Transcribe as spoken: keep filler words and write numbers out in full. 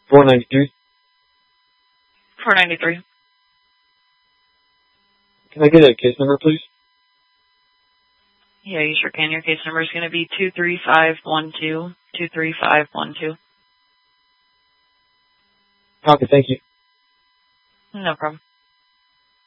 four ninety-three. four ninety-three. Can I get a case number, please? Yeah, you sure can. Your case number is going to be two three five one two. two three five one two. Copy, thank you. No problem.